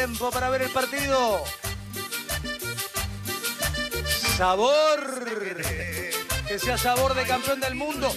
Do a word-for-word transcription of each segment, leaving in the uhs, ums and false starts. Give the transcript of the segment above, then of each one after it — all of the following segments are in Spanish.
tiempo para ver el partido. Sabor. Que sea sabor de campeón del mundo.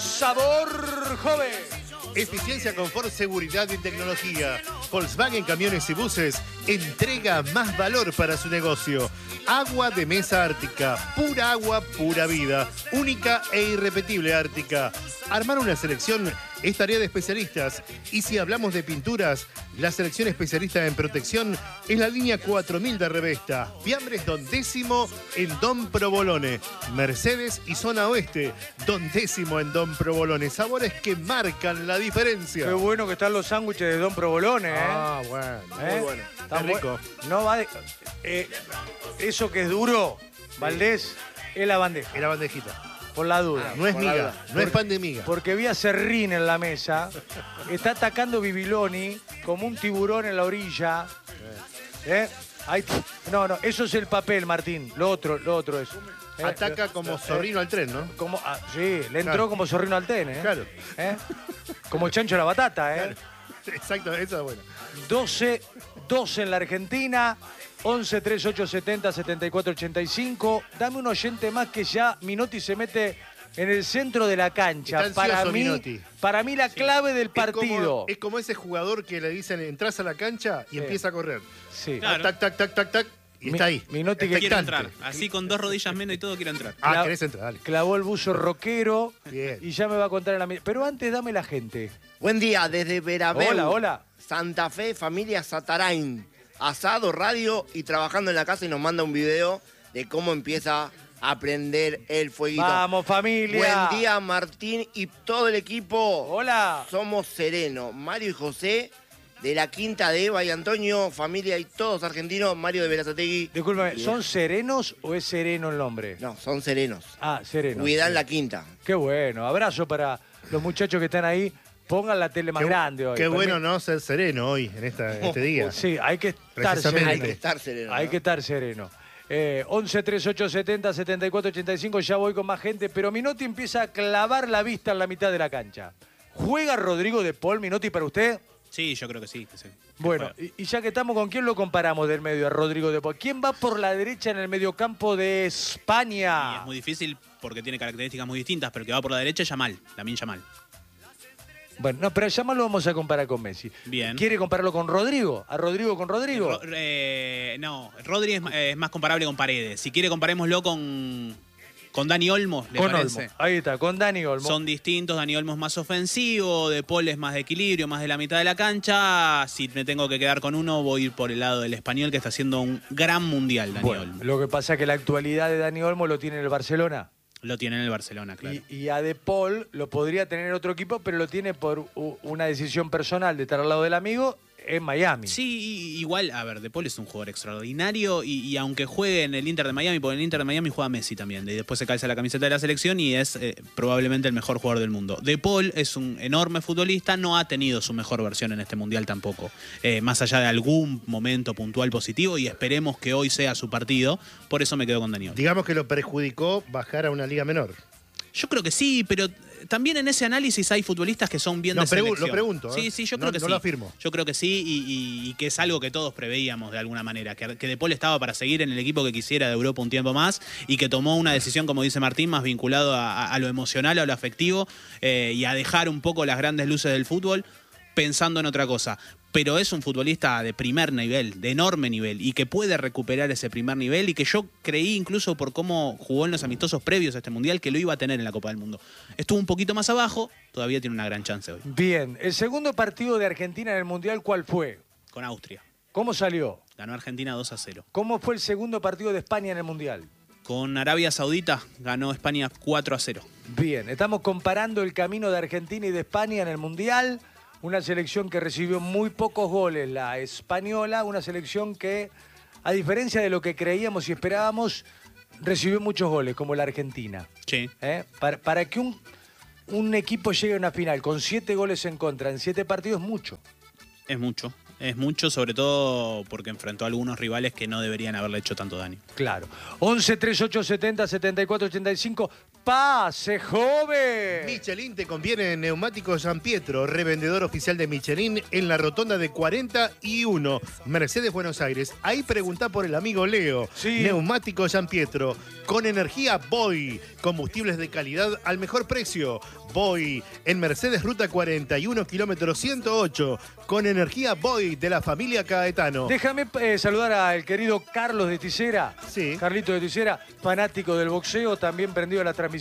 Sabor joven. Eficiencia, confort, seguridad y tecnología. Volkswagen Camiones y Buses entrega más valor para su negocio. Agua de mesa Ártica. Pura agua, pura vida. Única e irrepetible Ártica. Armar una selección es tarea de especialistas. Y si hablamos de pinturas, la selección especialista en protección es la línea cuatro mil de Revesta. Fiambres Don Décimo en Don Provolone. Mercedes y Zona Oeste. Don Décimo en Don Provolone. Sabores que marcan la diferencia. Qué bueno que están los sándwiches de Don Provolone, ¿eh? Ah, bueno. ¿Eh? Muy bueno. Está Está rico. bu- No va de... eh, eso que es duro, Valdés, es la bandeja. Es la bandejita. Por la duda. No es Por la miga, duda. no es pan de miga. Porque vi a Serrín en la mesa. Está atacando Bibiloni como un tiburón en la orilla. ¿Eh? Ahí- no, no, eso es el papel, Martín. Lo otro, lo otro es. ¿Eh? Ataca como zorrino al tren, ¿no? Como, ah, sí, le entró Claro. como zorrino al ten, ¿eh? Claro. ¿Eh? Como el chancho a la batata, ¿eh? Exacto, eso es bueno. doce, doce en la Argentina, once, treinta y ocho, setenta, setenta y cuatro, ochenta y cinco. Dame un oyente más que ya Minotti se mete en el centro de la cancha. Está Para ansioso, mí, Minotti. para mí la clave del Es como, partido. es como ese jugador que le dicen entras a la cancha y Sí. empieza a correr. Sí. Claro. Tac, tac, tac, tac, tac. Y Mi- está ahí. Minotti que Quiero Expectante. entrar. Así con dos rodillas menos y todo quiero entrar. Ah, Cla- querés entrar, dale. Clavó el buzo rockero. Bien. Y ya me va a contar en la... mi- Pero antes dame la gente. Buen día, desde Verabeu. Hola, hola. Santa Fe, familia Satarain. Asado, radio y trabajando en la casa y nos manda un video de cómo empieza a aprender el fueguito. Vamos, familia. Buen día, Martín y todo el equipo. Hola. Somos Sereno, Mario y José, de la Quinta de Eva y Antonio, familia y todos argentinos, Mario de Verazategui. Discúlpame, Bien. ¿son serenos o es sereno el nombre? No, son serenos. Ah, sereno. Cuidan la Quinta. Qué bueno. Abrazo para los muchachos que están ahí. Pongan la tele más Qué- grande hoy. Qué Permi- bueno no ser sereno hoy, en, esta, en este día. Sí, hay que estar Precisamente. sereno. Hay que estar sereno. Hay ¿no? que estar sereno. Eh, once, treinta y ocho, setenta, setenta y cuatro, ochenta y cinco, ya voy con más gente, pero Minotti empieza a clavar la vista en la mitad de la cancha. ¿Juega Rodrigo de Paul, Minotti, para usted? Sí, yo creo que sí. que sí. Bueno, y, y ya que estamos, ¿con quién lo comparamos del medio a Rodrigo de Paul? ¿Quién va por la derecha en el mediocampo de Y España? es muy difícil porque tiene características muy distintas, pero el que va por la derecha es Yamal, Lamine Yamal. Bueno, no, pero ya más lo vamos a comparar con Messi. Bien. ¿Quiere compararlo con Rodrigo? ¿A Rodrigo con Rodrigo? Ro- eh, no, Rodri es, eh, es más comparable con Paredes. Si quiere, comparémoslo con, con Dani Olmo, ¿le Con parece? Olmo. Ahí está, con Dani Olmo. Son distintos, Dani Olmo es más ofensivo, De Paul es más de equilibrio, más de la mitad de la cancha. Si me tengo que quedar con uno, voy a ir por el lado del español, que está haciendo un gran mundial, Dani Bueno, Olmo. lo que pasa es que la actualidad de Dani Olmo lo tiene en el Barcelona. Lo tiene en el Barcelona, claro. Y, y a De Paul lo podría tener otro equipo, pero lo tiene por u- una decisión personal de estar al lado del amigo en Miami. Sí, i- igual, a ver, De Paul es un jugador extraordinario y, y aunque juegue en el Inter de Miami, porque en el Inter de Miami juega Messi también, y después se calza la camiseta de la selección y es eh, probablemente el mejor jugador del mundo. De Paul es un enorme futbolista, no ha tenido su mejor versión en este Mundial tampoco, eh, más allá de algún momento puntual positivo, y esperemos que hoy sea su partido, por eso me quedo con Daniel. Digamos que lo perjudicó bajar a una liga menor. Yo creo que sí, pero también en ese análisis hay futbolistas que son bien No, de pregu- selección. lo pregunto, ¿eh? Sí, sí, yo No- creo que no sí. lo afirmo. Yo creo que sí y, y- y que es algo que todos preveíamos de alguna manera, que, que De Paul estaba para seguir en el equipo que quisiera de Europa un tiempo más y que tomó una decisión, como dice Martín, más vinculado a, a- a lo emocional, a lo afectivo eh, y a dejar un poco las grandes luces del fútbol pensando en otra cosa. Pero es un futbolista de primer nivel, de enorme nivel, y que puede recuperar ese primer nivel y que yo creí incluso por cómo jugó en los amistosos previos a este Mundial que lo iba a tener en la Copa del Mundo. Estuvo un poquito más abajo, todavía tiene una gran chance hoy. Bien, el segundo partido de Argentina en el Mundial, ¿cuál fue? Con Austria. ¿Cómo salió? Ganó Argentina dos a cero. ¿Cómo fue el segundo partido de España en el Mundial? Con Arabia Saudita ganó España cuatro a cero. Bien, estamos comparando el camino de Argentina y de España en el Mundial. Una selección que recibió muy pocos goles, la española. Una selección que, a diferencia de lo que creíamos y esperábamos, recibió muchos goles, como la Argentina. Sí. ¿Eh? Para, para que un, un equipo llegue a una final con siete goles en contra en siete partidos, mucho. Es mucho. Es mucho, sobre todo porque enfrentó a algunos rivales que no deberían haberle hecho tanto daño. Claro. once, treinta y ocho, setenta, setenta y cuatro, ochenta y cinco. ¡Pase, joven! Michelin te conviene en Neumáticos San Pietro, revendedor oficial de Michelin en la rotonda de cuarenta y uno, Mercedes, Buenos Aires. Ahí preguntá por el amigo Leo. Sí. Neumáticos San Pietro, con energía Boy, combustibles de calidad al mejor precio. Boy, en Mercedes Ruta cuarenta y uno, kilómetro ciento ocho, con energía Boy de la familia Caetano. Déjame eh, saludar al querido Carlos de Ticera. Sí. Carlito de Ticera, fanático del boxeo, también prendido a las transmisiones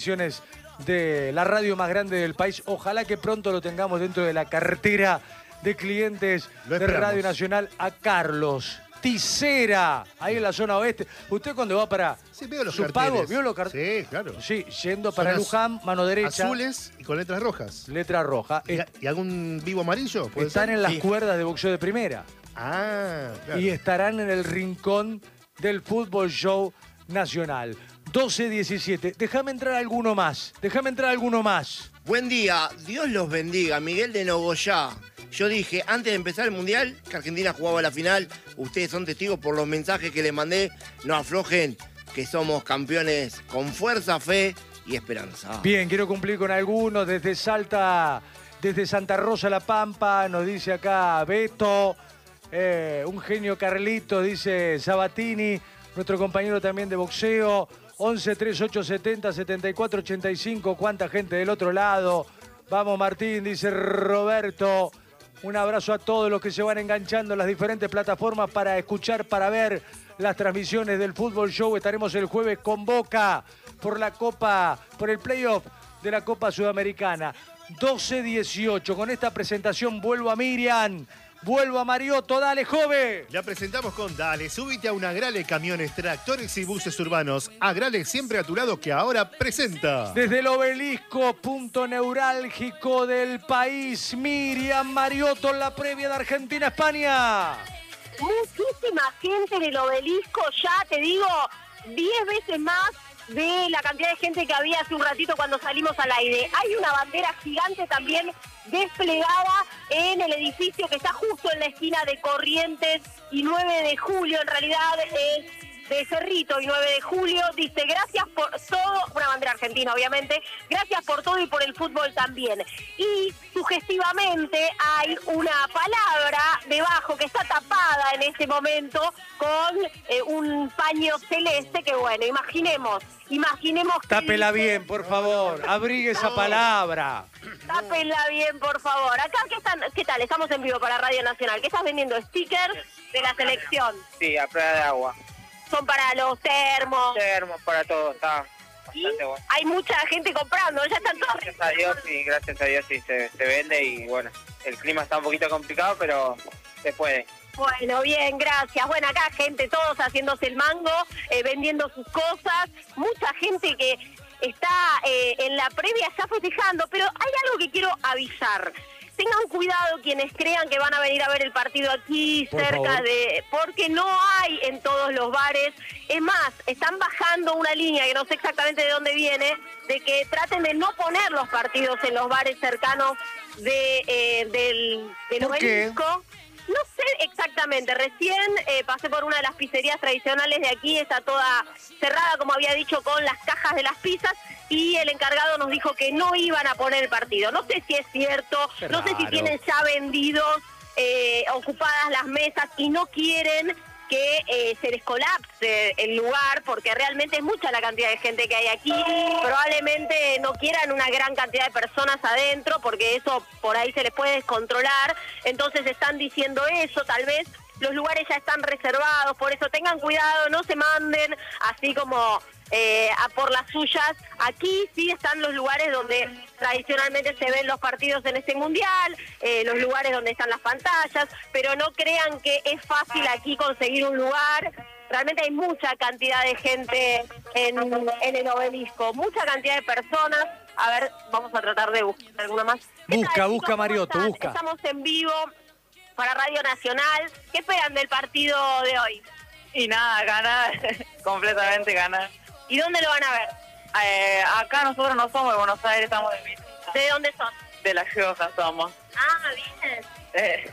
de la radio más grande del país. Ojalá que pronto lo tengamos dentro de la cartera de clientes Lo de esperamos. Radio Nacional a Carlos Ticera, ahí en la zona oeste. Usted cuando va para Sí, veo los su carteles. pago, ¿vio los carteles? Sí, claro. Sí, yendo para Son Luján, mano derecha, Azules y con letras rojas. letra roja. ¿Y, ¿Y algún vivo amarillo? ¿Puede Están ser? en las Sí. cuerdas de boxeo de primera. Ah, claro. Y estarán en el rincón del Fútbol Show Nacional. doce diecisiete. Déjame entrar alguno más. Déjame entrar alguno más. Buen día, Dios los bendiga. Miguel de Nogoyá. Yo dije, antes de empezar el Mundial, que Argentina jugaba la final. Ustedes son testigos por los mensajes que les mandé. No aflojen, que somos campeones con fuerza, fe y esperanza. Bien, quiero cumplir con algunos. Desde Salta, desde Santa Rosa La Pampa, nos dice acá Beto. Eh, un genio Carlito, dice Sabatini. Nuestro compañero también de boxeo. once, treinta y ocho, setenta, setenta y cuatro, ochenta y cinco. ¿Cuánta gente del otro lado? Vamos, Martín, dice Roberto. Un abrazo a todos los que se van enganchando en las diferentes plataformas para escuchar, para ver las transmisiones del Fútbol Show. Estaremos el jueves con Boca por la Copa, por el playoff de la Copa Sudamericana. doce dieciocho. Con esta presentación vuelvo a Miriam. Vuelvo a Mariotto, dale, joven. La presentamos con Dale, súbite a un Agrale, camiones, tractores y buses urbanos. Agrale siempre a tu lado, que ahora presenta. Desde el obelisco, punto neurálgico del país, Miriam Mariotto en la previa de Argentina-España. Muchísima gente en el obelisco, ya te digo, diez veces más de la cantidad de gente que había hace un ratito cuando salimos al aire. Hay una bandera gigante también desplegada en el edificio que está justo en la esquina de Corrientes y nueve de julio, en realidad es de Cerrito y nueve de julio. Dice, gracias por todo, una bandera argentina obviamente, gracias por todo y por el fútbol también. Y sugestivamente hay una palabra debajo que está tapada en este momento con eh, un paño celeste que, bueno, imaginemos, imaginemos que... Tápela bien, por favor, abrigue esa palabra. Tápenla bien, por favor. Acá, ¿qué, están, ¿qué tal? Estamos en vivo para Radio Nacional. ¿Qué estás vendiendo? Stickers de la selección. Sí, a prueba de agua. Son para los termos. Termos para todo, está Y bastante bueno. hay mucha gente comprando, ya están todos. Gracias a Dios, sí, gracias a Dios sí se, se vende y bueno, el clima está un poquito complicado, pero se puede. Bueno, bien, gracias. Bueno, acá gente, todos haciéndose el mango, eh, vendiendo sus cosas. Mucha gente que está eh, en la previa ya festejando, pero hay algo que quiero avisar. Tengan cuidado quienes crean que van a venir a ver el partido aquí, Por cerca favor. de... Porque no hay en todos los bares. Es más, están bajando una línea, que no sé exactamente de dónde viene, de que traten de no poner los partidos en los bares cercanos de, eh, del, del ¿Por qué? obelisco. No sé exactamente, recién eh, pasé por una de las pizzerías tradicionales de aquí, está toda cerrada, como había dicho, con las cajas de las pizzas, y el encargado nos dijo que no iban a poner el partido. No sé si es cierto, Qué no sé si raro. tienen ya vendidos, eh, ocupadas las mesas y no quieren que eh, se les colapse el lugar, porque realmente es mucha la cantidad de gente que hay aquí. Probablemente no quieran una gran cantidad de personas adentro, porque eso por ahí se les puede descontrolar. Entonces están diciendo eso, tal vez los lugares ya están reservados, por eso tengan cuidado, no se manden así como eh, a por las suyas. Aquí sí están los lugares donde tradicionalmente se ven los partidos en este mundial, eh, los lugares donde están las pantallas, pero no crean que es fácil aquí conseguir un lugar. Realmente hay mucha cantidad de gente en, en el obelisco, mucha cantidad de personas. A ver, vamos a tratar de buscar alguna más. ¿Qué Busca, tal, busca, chicos? ¿Cómo Mariotto, están? busca. Estamos en vivo para Radio Nacional. ¿Qué esperan del partido de hoy? Y nada, ganar, completamente ganar. ¿Y dónde lo van a ver? Eh, acá nosotros no somos de Buenos Aires, estamos de visita. ¿De dónde son? De La Rioja somos. Ah, bien. Eh,